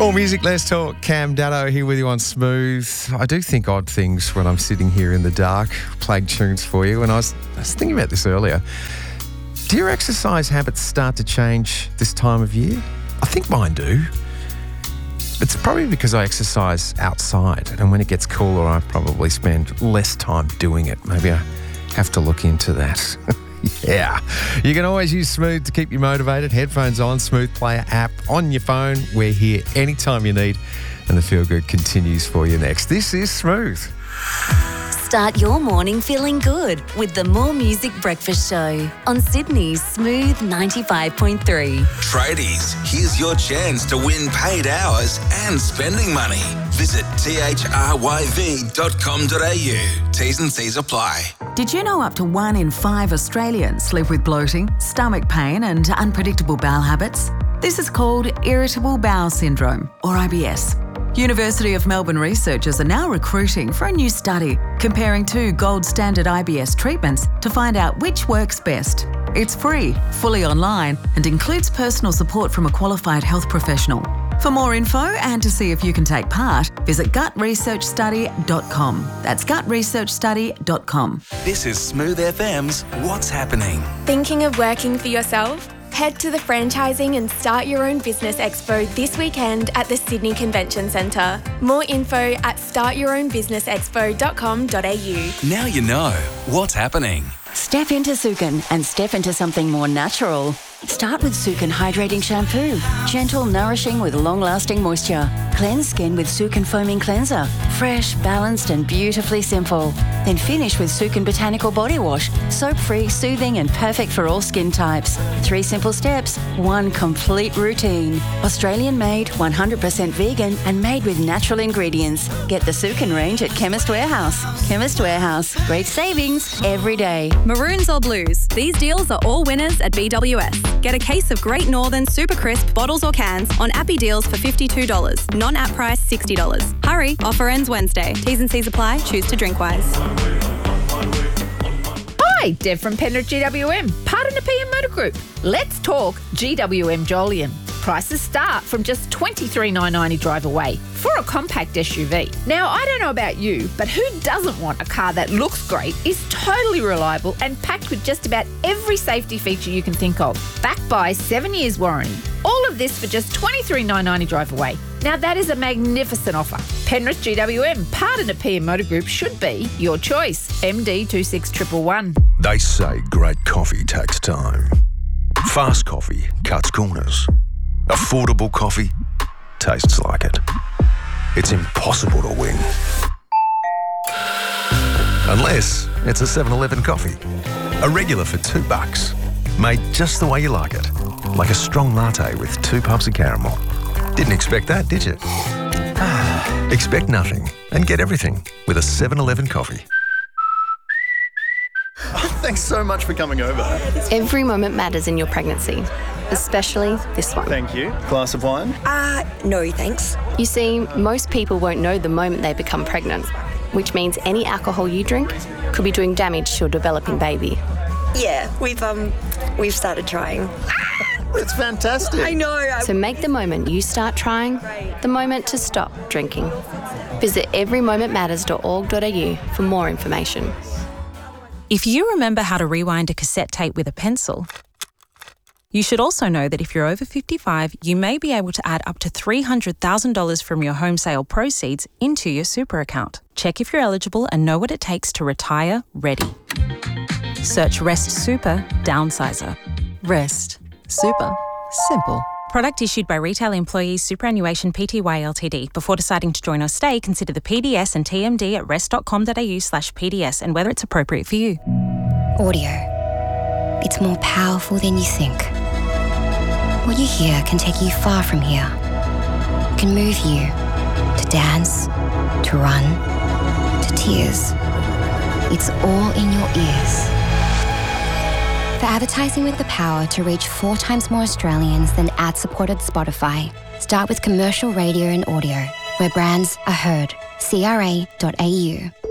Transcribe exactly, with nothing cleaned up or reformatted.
More music, less talk. Cam Dado here with you on Smooth. I do think odd things when I'm sitting here in the dark, playing tunes for you. And I was, I was thinking about this earlier. Do your exercise habits start to change this time of year? I think mine do. It's probably because I exercise outside, and when it gets cooler, I probably spend less time doing it. Maybe I have to look into that. Yeah. You can always use Smooth to keep you motivated. Headphones on, Smooth Player app on your phone. We're here anytime you need, and the Feel Good continues for you next. This is Smooth. Start your morning feeling good with the More Music Breakfast Show on Sydney's Smooth ninety-five point three. Tradies, here's your chance to win paid hours and spending money. Visit t h r y v dot com dot a u. T's and C's apply. Did you know up to one in five Australians live with bloating, stomach pain and unpredictable bowel habits? This is called irritable bowel syndrome, or I B S. University of Melbourne researchers are now recruiting for a new study comparing two gold standard I B S treatments to find out which works best. It's free, fully online, and includes personal support from a qualified health professional. For more info and to see if you can take part, visit gut research study dot com. That's gut research study dot com. This is Smooth F M's What's Happening. Thinking of working for yourself? Head to the Franchising and Start Your Own Business Expo this weekend at the Sydney Convention Centre. More info at start your own business expo dot com dot a u. Now you know what's happening. Step into Sukin and step into something more natural. Start with Sukin Hydrating Shampoo. Gentle, nourishing with long-lasting moisture. Cleanse skin with Sukin Foaming Cleanser. Fresh, balanced and beautifully simple. Then finish with Sukin Botanical Body Wash. Soap-free, soothing and perfect for all skin types. Three simple steps, one complete routine. Australian-made, one hundred percent vegan and made with natural ingredients. Get the Sukin range at Chemist Warehouse. Chemist Warehouse. Great savings every day. Maroons or blues, these deals are all winners at B W S. Get a case of Great Northern Super Crisp bottles or cans on Appy deals for fifty-two dollars. Non-app price sixty dollars. Hurry, offer ends Wednesday. T's and C's apply. Choose to drink wise. Hi, Deb from Penrith G W M, part of the P M Motor Group. Let's talk G W M Jolyon. Prices start from just twenty-three thousand nine hundred ninety drive away for a compact S U V. Now, I don't know about you, but who doesn't want a car that looks great, is totally reliable and packed with just about every safety feature you can think of, backed by seven years warranty. All of this for just twenty-three thousand nine hundred ninety drive away. Now, that is a magnificent offer. Penrith G W M, part of the P M Motor Group, should be your choice. M D two six one one one. They say great coffee takes time. Fast coffee cuts corners. Affordable coffee tastes like it. It's impossible to win. Unless it's a seven eleven coffee. A regular for two bucks. Made just the way you like it. Like a strong latte with two pumps of caramel. Didn't expect that, did you? Expect nothing and get everything with a seven eleven coffee. Thanks so much for coming over. Every moment matters in your pregnancy, especially this one. Thank you. Glass of wine? Uh, no thanks. You see, most people won't know the moment they become pregnant, which means any alcohol you drink could be doing damage to your developing baby. Yeah, we've um, we've started trying. It's fantastic. I know. So make the moment you start trying the moment to stop drinking. Visit every moment matters dot org dot a u for more information. If you remember how to rewind a cassette tape with a pencil, you should also know that if you're over fifty-five, you may be able to add up to three hundred thousand dollars from your home sale proceeds into your super account. Check if you're eligible and know what it takes to retire ready. Search Rest Super Downsizer. Rest Super Simple. Product issued by Retail Employees Superannuation Pty Ltd. Before deciding to join or stay, consider the P D S and T M D at rest dot com dot a u slash P D S and whether it's appropriate for you. Audio. It's more powerful than you think. What you hear can take you far from here. It can move you to dance, to run, to tears. It's all in your ears. For advertising with the power to reach four times more Australians than ad-supported Spotify, start with commercial radio and audio, where brands are heard. C R A dot A U.